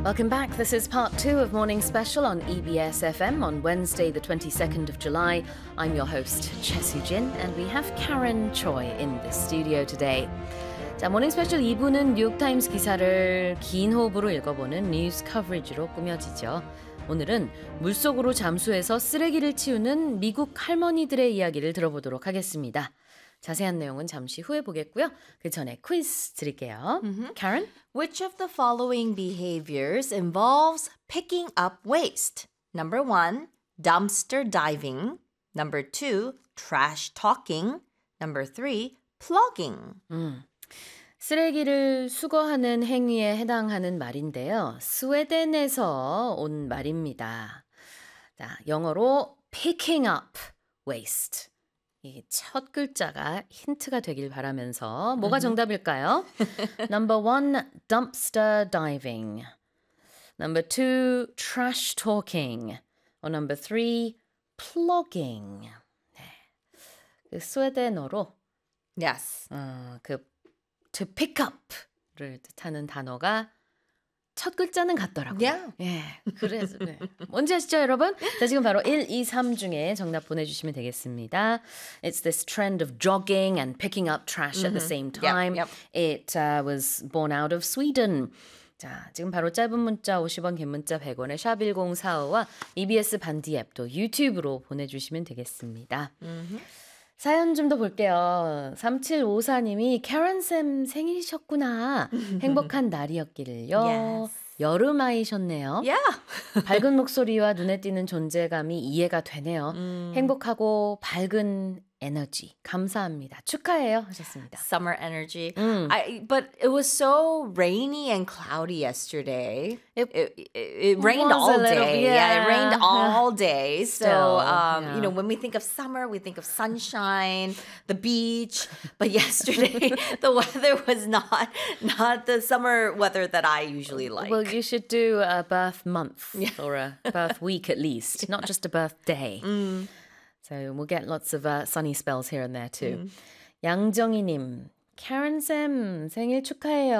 Welcome back. This is part 2 of Morning Special on EBS FM on Wednesday, the 22nd of July. I'm your host, Choi Soo-jin, and we have Karen Choi in the studio today. 자, 모닝 스페셜 2부는 뉴욕타임스 기사를 긴 호흡으로 읽어보는 뉴스 커버리지로 꾸며지죠. 오늘은 물속으로 잠수해서 쓰레기를 치우는 미국 할머니들의 이야기를 들어보도록 하겠습니다. 자세한 내용은 잠시 후에 보겠고요. 그 전에 퀴즈 드릴게요. Karen? Which of the following behaviors involves picking up waste? Number 1, dumpster diving. Number 2, trash talking. Number 3, plugging. 쓰레기를 수거하는 행위에 해당하는 말인데요. 스웨덴에서 온 말입니다. 자, 영어로 picking up waste. 이 첫 글자가 힌트가 되길 바라면서 뭐가 정답일까요? Number 1, dumpster diving. Number 2, trash talking. Or number 3, plugging. 네. 그 스웨덴어로 Yes. to pick up를 뜻하는 단어가 첫 글자는 같더라고요. Yeah. 예, 그래서 네. 뭔지 아시죠, 여러분? 자, 지금 바로 1, 2, 3 중에 정답 보내주시면 되겠습니다. It's this trend of jogging and picking up trash at the same time. Yep. It was born out of Sweden. 자, 지금 바로 짧은 문자 50원, 긴 문자 100원에 샵 1045와 EBS 반디 앱도 유튜브로 보내주시면 되겠습니다. 사연 좀 더 볼게요. 3754님이 캐런쌤 생일이셨구나. 행복한 날이었기를요. Yes. 여름아이셨네요. Yeah. 밝은 목소리와 눈에 띄는 존재감이 이해가 되네요. 행복하고 밝은 에너지 감사합니다. 축하해요 하셨습니다. Summer energy. But it was so rainy and cloudy yesterday. It rained was a all little- day. yeah. It rained all day. So, Still, yeah. you know, when we think of summer, we think of sunshine, the beach. But yesterday, the weather was not the summer weather that I usually like. Well, you should do a birth month or a birth week at least, not just a birthday. So we'll get lots of sunny spells here and there too. 양정희님, Karen 쌤 생일 축하해요.